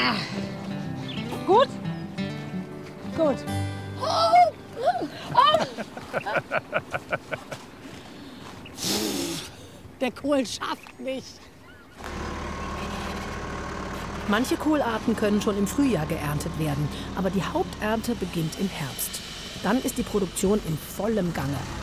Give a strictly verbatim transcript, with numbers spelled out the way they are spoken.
Gut? Gut. Der Kohl schafft nicht. Manche Kohlarten können schon im Frühjahr geerntet werden, aber die Haupternte beginnt im Herbst. Dann ist die Produktion in vollem Gange.